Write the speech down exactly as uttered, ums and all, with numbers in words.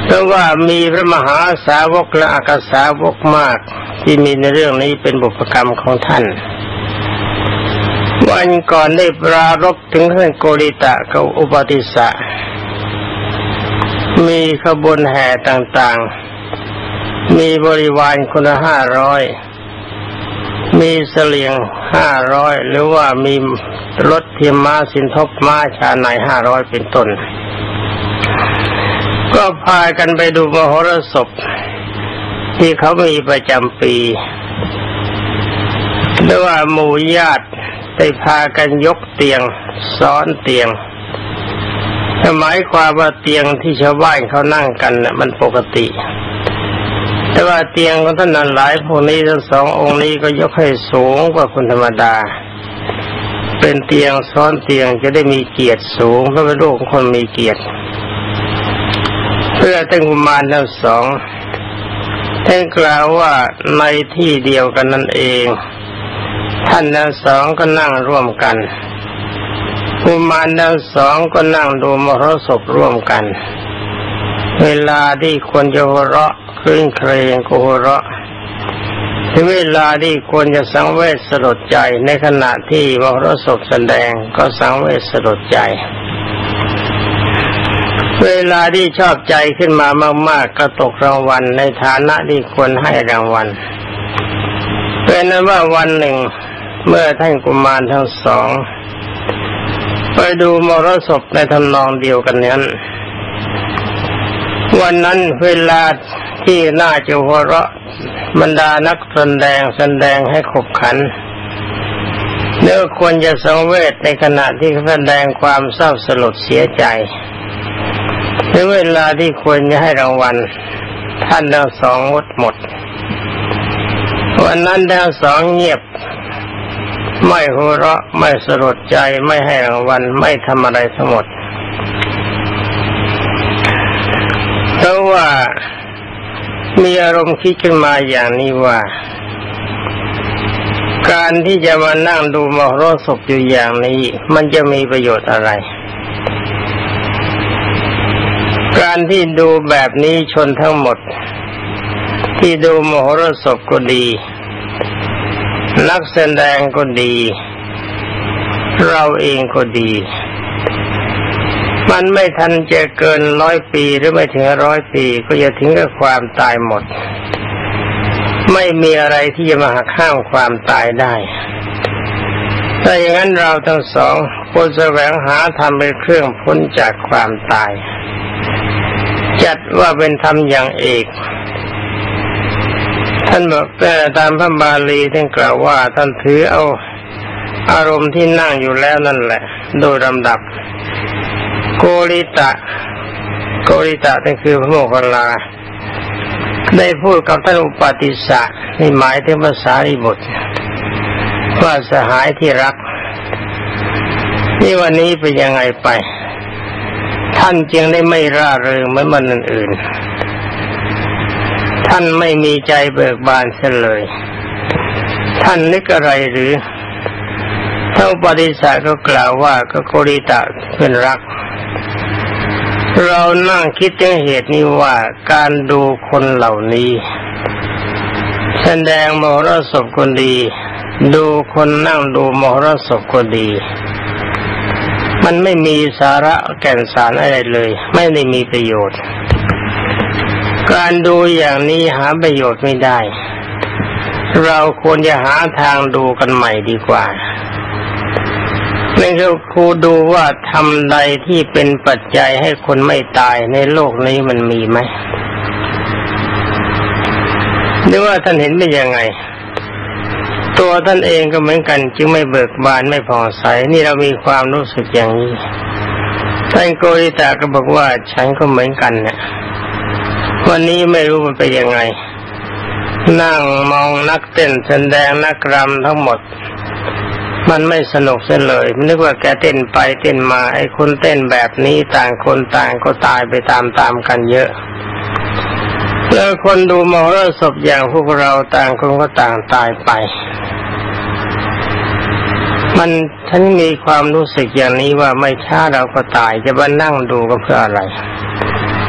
เพราะว่ามีพระมหาสาวกและอักษาวกมากที่มีในเรื่องนี้เป็นบุพกรรมของท่านวันก่อนได้ปรารภถึงท่านโกริตะกับอุปติสสะมีขบวนแห่ต่างๆมีบริวารคนละห้าร้อยมีเสลียงห้าร้อยหรือว่ามีรถเทียมม้าสินทบม้าชาในห้าร้อยเป็นต้นก็พากันไปดูมโหรสพที่เขามีประจำปีหรือว่าหมู่ญาติได้พากันยกเตียงซ้อนเตียงหมายความว่าเตียงที่ชาวบ้านเขานั่งกันน่ะมันปกติแต่ว่าเตียงของท่านนั้นหลายพวกนี้ทั้งสององค์นี้ก็ยกให้สูงกว่าคนธรรมดาเป็นเตียงซ้อนเตียงจะได้มีเกียรติสูงเพราะเป็นลูกของคนมีเกียรติเพื่อท่านกุมารทั้งสองท่านกล่าวว่าในที่เดียวกันนั่นเองท่านทั้งสองก็นั่งร่วมกันกุมารทั้งสองก็นั่งดูมโหรสพร่วมกันเวลาที่ควรจะหัวเราะคลื่นเครงก็หัวเราะถึงเวลาที่ควรจะสังเวชสลดใจในขณะที่มโหรสพแสดงก็สังเวชสลดใจเวลาที่ชอบใจขึ้นมามากๆก็ตกรางวัลในฐานะที่ควรให้รางวัลเป็นนั้นว่าวันหนึ่งเมื่อท่านกุมารทั้งสองไปดูมโหรสพในทำนองเดียวกันนั้นวันนั้นเวลาที่น่าจะหัวเราะบรรดานักแสดงแสดงให้ขบขันเนื้อควรจะสังเวชในขณะที่แสดงความเศร้าสลดเสียใจในเวลาที่ควรจะให้รางวัลท่านทั้งสองงดหมดวันนั้นทั้งสองเงียบไม่หัวเราะไม่สลดใจไม่ให้รางวัลไม่ทำอะไรทั้งหมดเพราะว่ามีอารมณ์คิดขึ้นมาอย่างนี้ว่าการที่จะมานั่งดูมโหรสพอยู่อย่างนี้มันจะมีประโยชน์อะไรการที่ดูแบบนี้ชนทั้งหมดที่ดูมโหรสพก็ดีนักแสดงก็ดีเราเองก็ดีมันไม่ทันจะเกินร้อยปีหรือไม่ถึงร้อยปีก็จะถึงกับความตายหมดไม่มีอะไรที่จะมาหักห้ามความตายได้ถ้าอย่างนั้นเราทั้งสองควรแสวงหาธรรมเป็นเครื่องพ้นจากความตายจัดว่าเป็นธรรมอย่างเอกท่านบอกแต่ตามพระบาลีท่านกล่าวว่าท่านถือเอาอารมณ์ที่นั่งอยู่แล้วนั่นแหละโดยลำดับโกริตะโกริตะนั่นคือพระโมคคัลลาได้พูดกับท่านอุปติสสะนี่หมายถึงภาษาริบุตรว่าสหายที่รักนี่วันนี้เป็นยังไงไปท่านจึงได้ไม่ร่าเริงเหมือนวันอื่นๆท่านไม่มีใจเบิกบานเสียเลยท่านนึกอะไรหรือท่านอุปติสสะก็กล่าวว่าก็โกริตะเพื่อนรักเรานั่งคิดถึงเหตุนี้ว่าการดูคนเหล่านี้แสดงมโหรสพก็ดีดูคนนั่งดูมโหรสพก็ดีมันไม่มีสาระแก่นสารอะไรเลยไม่ได้มีประโยชน์การดูอย่างนี้หาประโยชน์ไม่ได้เราควรจะหาทางดูกันใหม่ดีกว่านั่นคือครูดูว่าทำใดที่เป็นปัจจัยให้คนไม่ตายในโลกนี้มันมีไหมหรือว่าท่านเห็นเป็นยังไงตัวท่านเองก็เหมือนกันจึงไม่เบิกบานไม่ผ่องใสนี่เรามีความรู้สึกอย่างนี้ท่านโกริตะก็บอกว่าฉันก็เหมือนกันเนี่ยวันนี้ไม่รู้มันเป็นยังไงนั่งมองนักเต้นแสดงนักรำทั้งหมดมันไม่สนุกเสียเลยนึกว่าแกเต้นไปเต้นมาไอ้คนเต้นแบบนี้ต่างคนต่างก็ตายไปตามๆกันเยอะแล้วคนดูมโหรสพอย่างพวกเราต่างคนก็ต่างตายไปมันฉันมีความรู้สึกอย่างนี้ว่าไม่ช้าเราก็ตายจะมานั่งดูก็เพื่ออะไร